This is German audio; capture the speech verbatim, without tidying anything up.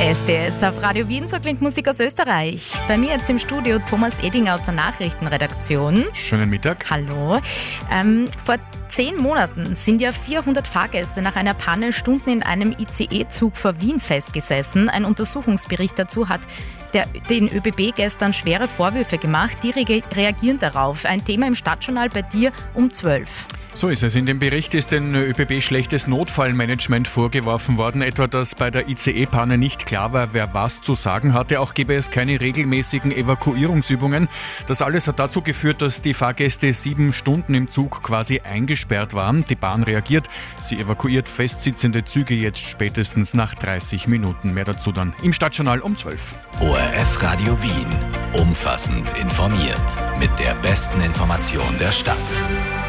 S D S auf Radio Wien, so klingt Musik aus Österreich. Bei mir jetzt im Studio Thomas Edinger aus der Nachrichtenredaktion. Schönen Mittag. Hallo. Ähm, vor zehn Monaten sind ja vierhundert Fahrgäste nach einer Panne Stunden in einem I C E-Zug vor Wien festgesessen. Ein Untersuchungsbericht dazu hat der, den ÖBB gestern schwere Vorwürfe gemacht. Die re- reagieren darauf. Ein Thema im Stadtjournal bei dir um zwölf. So ist es. In dem Bericht ist den ÖBB schlechtes Notfallmanagement vorgeworfen worden, etwa dass bei der I C E-Panne nicht klar war, wer was zu sagen hatte. Auch gäbe es keine regelmäßigen Evakuierungsübungen. Das alles hat dazu geführt, dass die Fahrgäste sieben Stunden im Zug quasi eingesperrt waren. Die Bahn reagiert. Sie evakuiert festsitzende Züge jetzt spätestens nach dreißig Minuten. Mehr dazu dann im Stadtjournal um zwölf. O R F Radio Wien. Umfassend informiert. Mit der besten Information der Stadt.